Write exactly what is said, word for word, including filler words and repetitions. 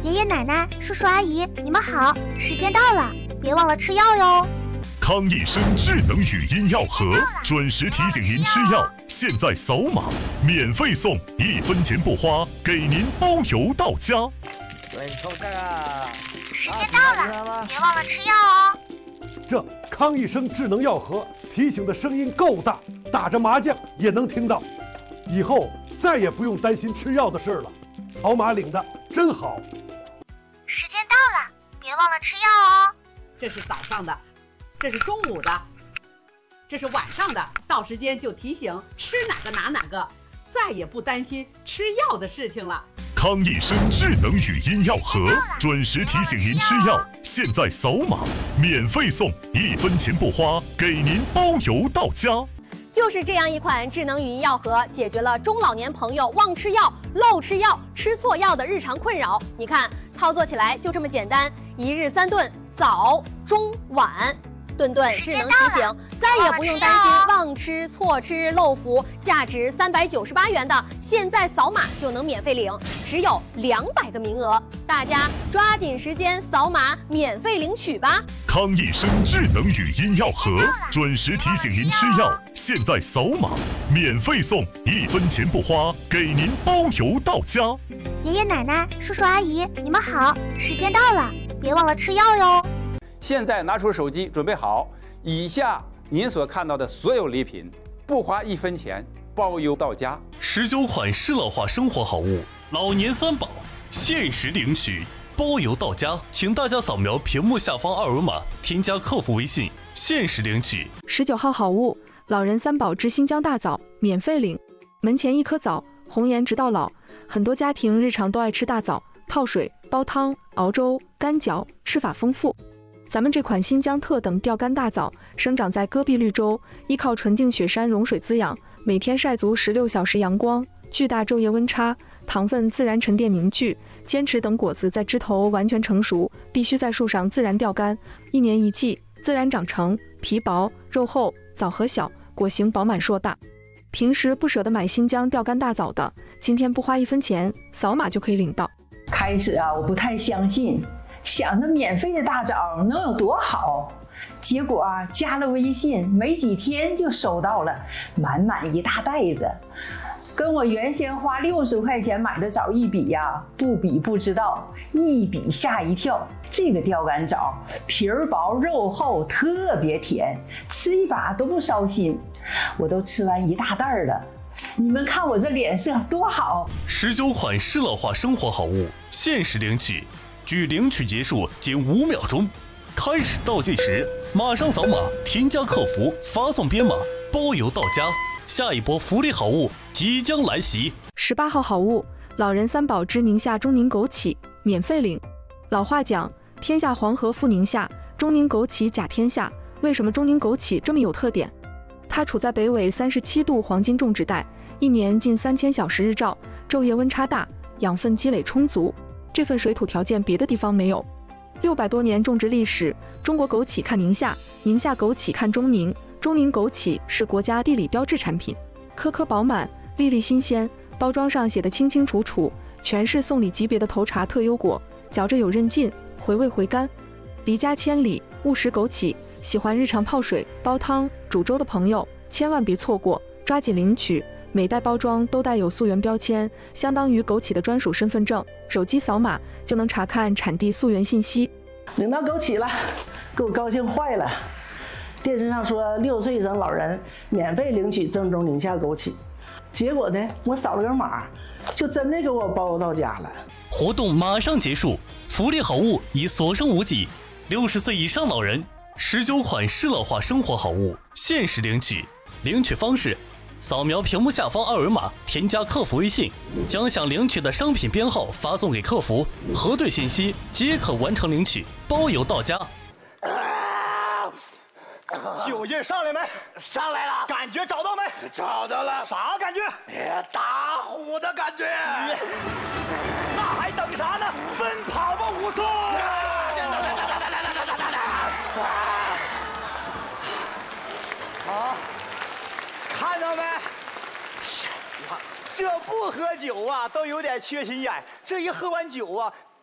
爷爷奶奶、叔叔阿姨，你们好，时间到了，别忘了吃药哟。 康益生智能语音药盒准时提醒您吃药，现在扫码免费送，一分钱不花，给您包邮到家。 对，抽这个。 时间到了，别忘了吃药哦。 这康益生智能药盒提醒的声音够大，打着麻将也能听到。以后再也不用担心吃药的事了，扫码领的真好。 时间到了，别忘了吃药哦。 这是早上的，这是中午的，这是晚上的，到时间就提醒吃哪个拿哪个，再也不担心吃药的事情了。 康益生智能语音药盒准时提醒您吃药，现在扫码免费送，一分钱不花，给您包邮到家。 就是这样一款智能语音药盒，解决了中老年朋友忘吃药、漏吃药、吃错药的日常困扰。你看，操作起来就这么简单，一日三顿，早、中、晚，顿顿智能提醒，再也不用担心忘吃、错吃、漏服。价值三百九十八元的，现在扫码就能免费领，只有两百个名额，大家抓紧时间扫码免费领取吧。 康益生智能语音药盒准时提醒您吃药，现在扫码免费送，一分钱不花，给您包邮到家。 爷爷奶奶、叔叔阿姨，你们好，时间到了，别忘了吃药哟。 现在拿出手机，准备好以下您所看到的所有礼品，不花一分钱，包邮到家。 十九款适老化生活好物，老年三宝，限时领取，包邮到家。请大家扫描屏幕下方二维码，添加客服微信，限时领取。 十九号好物，老人三宝之新疆大枣，免费领。门前一颗枣，红颜直到老。很多家庭日常都爱吃大枣，泡水、煲汤、熬粥、干嚼，吃法丰富。咱们这款新疆特等钓竿大枣生长在戈壁绿洲，依靠纯净雪山融水滋养，每天晒足十六小时阳光，巨大昼夜温差，糖分自然沉淀凝聚，坚持等果子在枝头完全成熟，必须在树上自然钓竿，一年一季，自然长成，皮薄肉厚，枣核小，果形饱满硕大。平时不舍得买新疆钓竿大枣的，今天不花一分钱，扫码就可以领到。 开始啊，我不太相信，想着免费的大枣能有多好，结果啊，加了微信没几天就收到了满满一大袋子，跟我原先花六十块钱买的枣一比呀，不比不知道，一比吓一跳。这个钓竿枣皮儿薄肉厚，特别甜，吃一把都不烧心，我都吃完一大袋了。你们看我这脸色多好！ 十九款适老化生活好物，限时领取。距领取结束仅五秒钟，开始倒计时，马上扫码，添加客服，发送编码，包邮到家。下一波福利好物即将来袭。 十八号好物，老人三宝之宁夏中宁枸杞，免费领。老话讲，天下黄河赴宁夏，中宁枸杞甲天下。为什么中宁枸杞这么有特点？它处在北纬三十七度黄金种植带，一年近三千小时日照，昼夜温差大，养分积累充足。这份水土条件别的地方没有。六百多年种植历史，中国枸杞看宁夏，宁夏枸杞看中宁。中宁枸杞是国家地理标志产品，颗颗饱满，粒粒新鲜，包装上写得清清楚楚，全是送礼级别的头茬特优果，嚼着有韧劲，回味回甘。离家千里，勿食枸杞，喜欢日常泡水、煲汤、煮粥的朋友千万别错过，抓紧领取。每袋包装都带有溯源标签，相当于枸杞的专属身份证，手机扫码就能查看产地溯源信息。 领到枸杞了，给我高兴坏了。电视上说六岁以上老人免费领取正宗宁夏枸杞，结果呢，我扫了个码，就真的给我包邮到家了。 活动马上结束，福利好物已所剩无几。六十岁以上老人，十九款适老化生活好物限时领取。领取方式：扫描屏幕下方二维码，添加客服微信，将想领取的商品编号发送给客服，核对信息即可完成领取，包邮到家。 酒劲上来没？ 上来了。 感觉找到没？ 找到了。 啥感觉？ 打虎的感觉。 那还等啥呢？奔跑吧，武松！好，看到没？这不喝酒啊，都有点缺心眼。这一喝完酒啊，